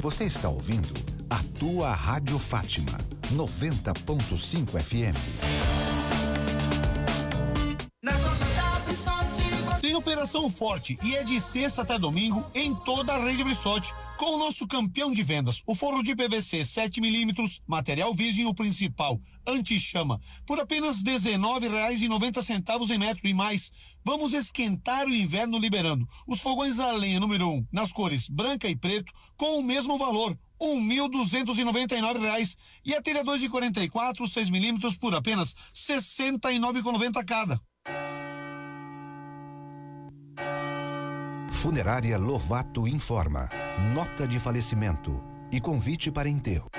Você está ouvindo a tua Rádio Fátima 90.5 FM. Tem operação forte e é de sexta até domingo em toda a rede Brisote, com o nosso campeão de vendas, o forro de PVC 7mm, material virgem o principal, anti-chama, por apenas R$19,90 em metro e mais. Vamos esquentar o inverno liberando os fogões a lenha número 1 nas cores branca e preto com o mesmo valor, R$1.299, e a telha 2 de 44 6mm por apenas R$69,90 cada. Funerária Lovato informa: nota de falecimento e convite para enterro.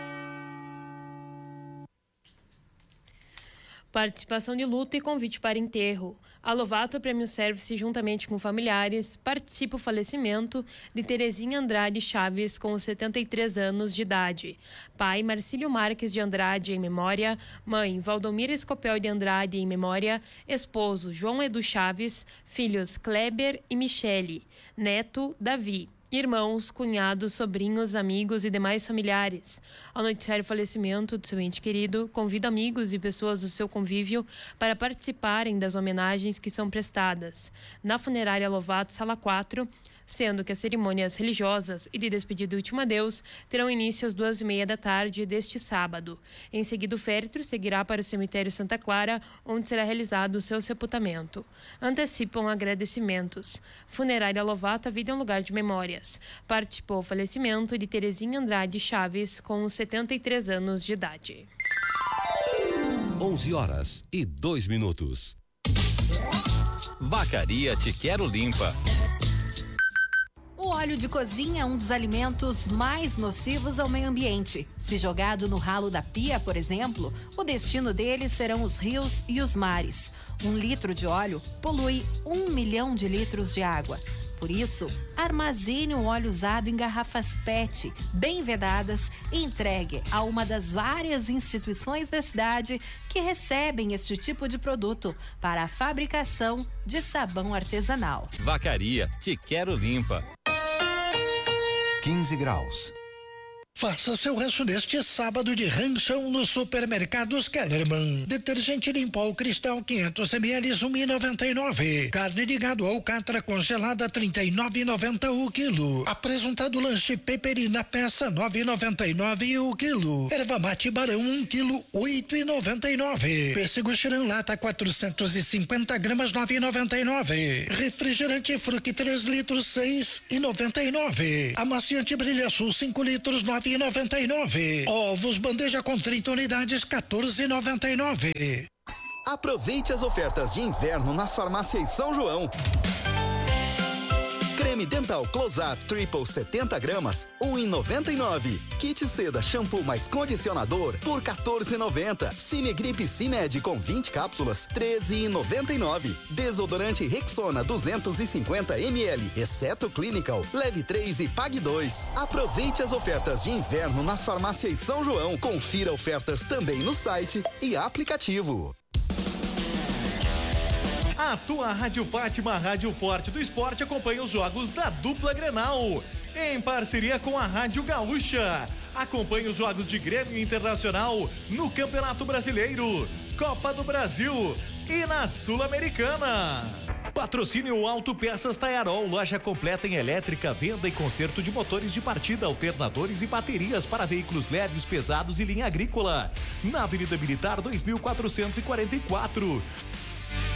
Participação de luto e convite para enterro. A Lovato Prêmio Service, juntamente com familiares, participa o falecimento de Terezinha Andrade Chaves, com 73 anos de idade. Pai Marcílio Marques de Andrade, em memória. Mãe Valdomira Escopel de Andrade, em memória. Esposo João Edu Chaves. Filhos Kleber e Michele. Neto Davi. Irmãos, cunhados, sobrinhos, amigos e demais familiares. Ao noticiar o falecimento do seu ente querido, convida amigos e pessoas do seu convívio para participarem das homenagens que são prestadas na Funerária Lovato, Sala 4, sendo que as cerimônias religiosas e de despedida do último adeus terão início às 2:30 da tarde deste sábado. Em seguida, o féretro seguirá para o cemitério Santa Clara, onde será realizado o seu sepultamento. Antecipam agradecimentos. Funerária Lovato, a vida é um lugar de memória. Participou o falecimento de Terezinha Andrade Chaves, com 73 anos de idade. 11h02. Vacaria Te Quero Limpa. O óleo de cozinha é um dos alimentos mais nocivos ao meio ambiente. Se jogado no ralo da pia, por exemplo, o destino dele serão os rios e os mares. 1 litro de óleo polui 1 milhão de litros de água. Por isso, armazene o óleo usado em garrafas PET, bem vedadas, e entregue a uma das várias instituições da cidade que recebem este tipo de produto para a fabricação de sabão artesanal. Vacaria Te Quero Limpa. 15 graus. Faça seu rancho neste sábado de ranchão nos supermercados Kellerman. Detergente Limpol Cristal 500 ml 1,99. Carne de gado alcatra congelada 39,90 o quilo. Apresentado lanche Peperina peça 9,99 o quilo. Erva mate Barão 1 quilo 8,99. Pêssego Xirã lata 450 gramas 9,99. Refrigerante Fruc 3 litros 6,99. Amaciante Brilha Sul 5 litros 9,99. Ovos bandeja com 30 unidades 14,99. Aproveite as ofertas de inverno nas farmácias São João. Creme dental Close-Up Triple 70 gramas, 1,99. Kit seda shampoo mais condicionador por 14,90. Cimegrip Cimed com 20 cápsulas, 13,99. Desodorante Rexona 250 ml, exceto Clinical, leve 3 e pague 2. Aproveite as ofertas de inverno nas farmácias São João. Confira ofertas também no site e aplicativo. A tua Rádio Fátima, Rádio Forte do Esporte, acompanha os jogos da dupla Grenal, em parceria com a Rádio Gaúcha. Acompanhe os jogos de Grêmio Internacional no Campeonato Brasileiro, Copa do Brasil e na Sul-Americana. Patrocínio Autopeças Taiarol, loja completa em elétrica, venda e conserto de motores de partida, alternadores e baterias para veículos leves, pesados e linha agrícola. Na Avenida Militar 2444.